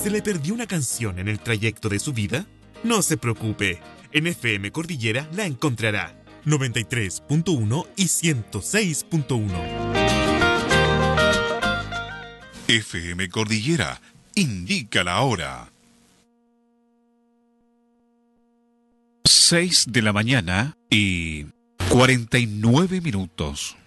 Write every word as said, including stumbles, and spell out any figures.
¿Se le perdió una canción en el trayecto de su vida? No se preocupe, en F M Cordillera la encontrará. noventa y tres punto uno y ciento seis punto uno. F M Cordillera, indica la hora. seis de la mañana y cuarenta y nueve minutos.